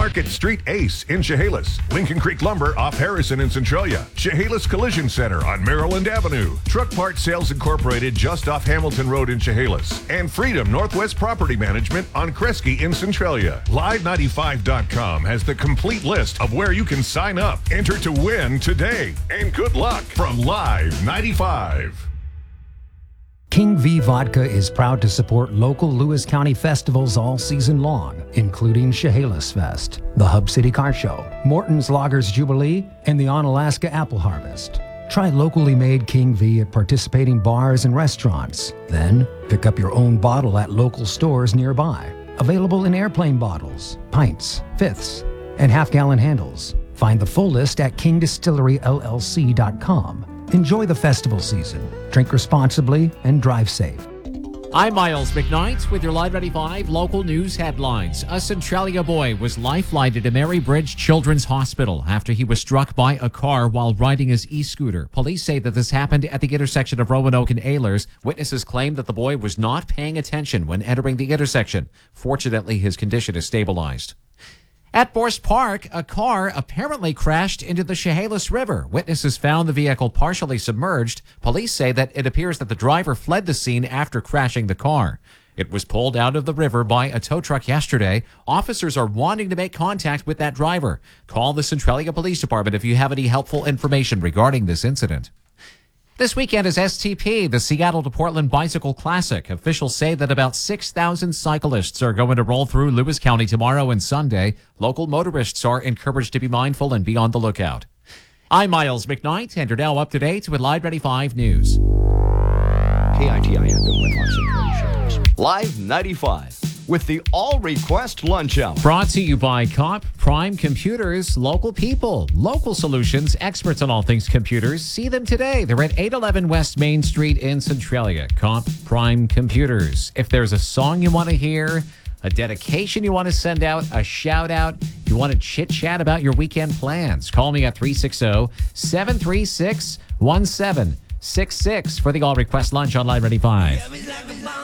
Market Street Ace in Chehalis. Lincoln Creek Lumber off Harrison in Centralia. Chehalis Collision Center on Maryland Avenue. Truck Part Sales Incorporated just off Hamilton Road in Chehalis. And Freedom Northwest Property Management on Kresge in Centralia. Live95.com has the complete list of where you can sign up. Enter to win today. And good luck from Live 95. King V Vodka is proud to support local Lewis County festivals all season long, including Chehalis Fest, the Hub City Car Show, Morton's Loggers Jubilee, and the Onalaska Apple Harvest. Try locally made King V at participating bars and restaurants. Then pick up your own bottle at local stores nearby. Available in airplane bottles, pints, fifths, and half-gallon handles. Find the full list at kingdistilleryllc.com. Enjoy the festival season. Drink responsibly and drive safe. I'm Miles McKnight with your Live 95 local news headlines. A Centralia boy was life-flighted to Mary Bridge Children's Hospital after he was struck by a car while riding his e-scooter. Police say that this happened at the intersection of Roanoke and Ehlers. Witnesses claim that the boy was not paying attention when entering the intersection. Fortunately, his condition is stabilized. At Borst Park, a car apparently crashed into the Chehalis River. Witnesses found the vehicle partially submerged. Police say that it appears that the driver fled the scene after crashing the car. It was pulled out of the river by a tow truck yesterday. Officers are wanting to make contact with that driver. Call the Centralia Police Department if you have any helpful information regarding this incident. This weekend is STP, the Seattle to Portland Bicycle Classic. Officials say that about 6,000 cyclists are going to roll through Lewis County tomorrow and Sunday. Local motorists are encouraged to be mindful and be on the lookout. I'm Miles McKnight, and you're now up to date with Live 95 News. KITI FM with Fox and Live 95 with the All Request Lunch Hour. Brought to you by COP Prime Computers, local people, local solutions, experts on all things computers. See them today. They're at 811 West Main Street in Centralia. COP Prime Computers. If there's a song you want to hear, a dedication you want to send out, a shout out, you want to chit chat about your weekend plans, call me at 360-736-1766 for the All Request Lunch on Live 95.